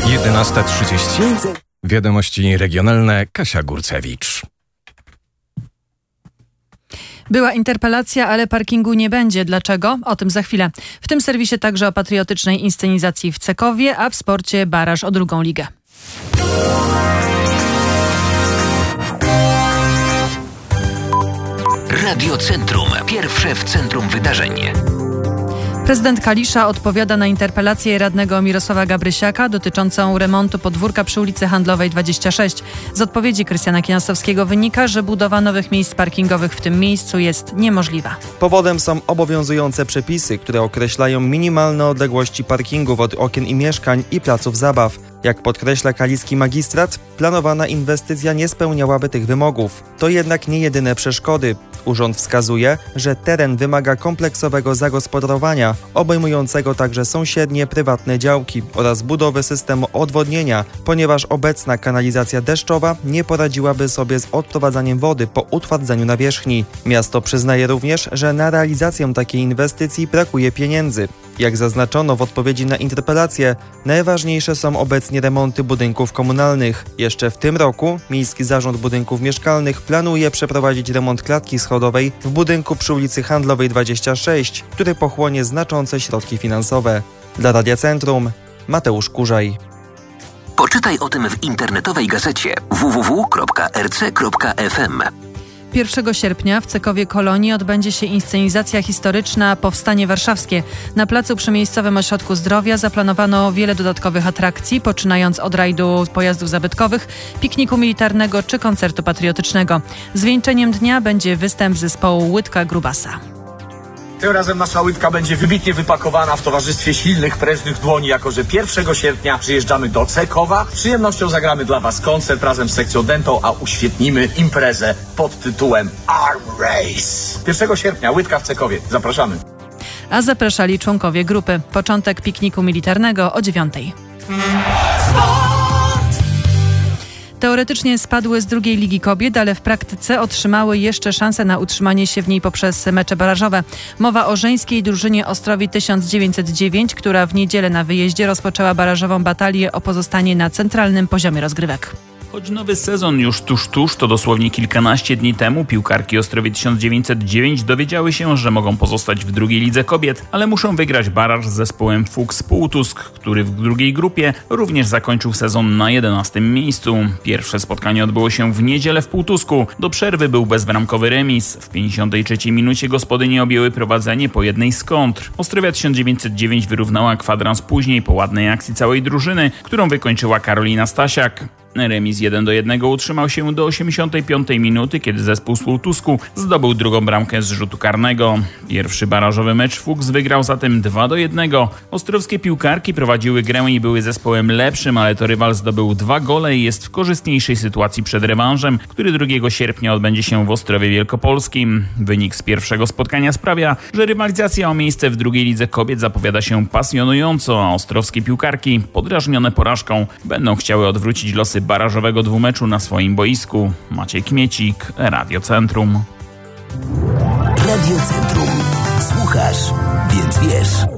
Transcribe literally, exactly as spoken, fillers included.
jedenasta trzydzieści. Wiadomości regionalne. Kasia Górcewicz. Była interpelacja, ale parkingu nie będzie. Dlaczego? O tym za chwilę. W tym serwisie także o patriotycznej inscenizacji w Cekowie, a w sporcie baraż o drugą ligę. Radio Centrum. Pierwsze w centrum wydarzeń. Prezydent Kalisza odpowiada na interpelację radnego Mirosława Gabrysiaka dotyczącą remontu podwórka przy ulicy Handlowej dwadzieścia sześć. Z odpowiedzi Krystiana Kienastowskiego wynika, że budowa nowych miejsc parkingowych w tym miejscu jest niemożliwa. Powodem są obowiązujące przepisy, które określają minimalne odległości parkingów od okien i mieszkań i placów zabaw. Jak podkreśla kaliski magistrat, planowana inwestycja nie spełniałaby tych wymogów. To jednak nie jedyne przeszkody. Urząd wskazuje, że teren wymaga kompleksowego zagospodarowania, obejmującego także sąsiednie prywatne działki oraz budowy systemu odwodnienia, ponieważ obecna kanalizacja deszczowa nie poradziłaby sobie z odprowadzaniem wody po utwardzeniu nawierzchni. Miasto przyznaje również, że na realizację takiej inwestycji brakuje pieniędzy. Jak zaznaczono w odpowiedzi na interpelację, najważniejsze są obecnie remonty budynków komunalnych. Jeszcze w tym roku Miejski Zarząd Budynków Mieszkalnych planuje przeprowadzić remont klatki schodowej w budynku przy ulicy Handlowej dwadzieścia sześć, który pochłonie znaczące środki finansowe. Dla Radia Centrum Mateusz Kurzaj. Poczytaj o tym w internetowej gazecie w w w kropka r c kropka f m. pierwszego sierpnia w Cekowie Kolonii odbędzie się inscenizacja historyczna Powstanie Warszawskie. Na placu przy Miejscowym Ośrodku Zdrowia zaplanowano wiele dodatkowych atrakcji, poczynając od rajdu pojazdów zabytkowych, pikniku militarnego czy koncertu patriotycznego. Zwieńczeniem dnia będzie występ zespołu Łydka Grubasa. Tym razem nasza łydka będzie wybitnie wypakowana w towarzystwie silnych, prężnych dłoni, jako że pierwszego sierpnia przyjeżdżamy do Cekowa. Z przyjemnością zagramy dla Was koncert razem z sekcją Dentą, a uświetnimy imprezę pod tytułem Arm Race. pierwszego sierpnia Łydka w Cekowie. Zapraszamy. A zapraszali członkowie grupy. Początek pikniku militarnego o dziewiątej. Teoretycznie spadły z drugiej Ligi Kobiet, ale w praktyce otrzymały jeszcze szansę na utrzymanie się w niej poprzez mecze barażowe. Mowa o żeńskiej drużynie Ostrowi tysiąc dziewięćset dziewięć, która w niedzielę na wyjeździe rozpoczęła barażową batalię o pozostanie na centralnym poziomie rozgrywek. Choć nowy sezon już tuż, tuż, to dosłownie kilkanaście dni temu piłkarki Ostrowi tysiąc dziewięćset dziewięć dowiedziały się, że mogą pozostać w drugiej lidze kobiet, ale muszą wygrać baraż z zespołem Fuchs Półtusk, który w drugiej grupie również zakończył sezon na jedenastym miejscu. Pierwsze spotkanie odbyło się w niedzielę w Półtusku. Do przerwy był bezbramkowy remis. W pięćdziesiątej trzeciej minucie gospodynie objęły prowadzenie po jednej z kontr. Ostrowia tysiąc dziewięćset dziewięć wyrównała kwadrans później po ładnej akcji całej drużyny, którą wykończyła Karolina Stasiak. Remis jeden do jednego utrzymał się do osiemdziesiątej piątej minuty, kiedy zespół z Półtusku zdobył drugą bramkę z rzutu karnego. Pierwszy barażowy mecz Fuchs wygrał zatem dwa do jednego. Ostrowskie piłkarki prowadziły grę i były zespołem lepszym, ale to rywal zdobył dwa gole i jest w korzystniejszej sytuacji przed rewanżem, który drugiego sierpnia odbędzie się w Ostrowie Wielkopolskim. Wynik z pierwszego spotkania sprawia, że rywalizacja o miejsce w drugiej lidze kobiet zapowiada się pasjonująco, a ostrowskie piłkarki, podrażnione porażką, będą chciały odwrócić losy barażowego dwumeczu na swoim boisku. Maciej Kmiecik, Radio Centrum. Radio Centrum. Słuchasz, więc wiesz.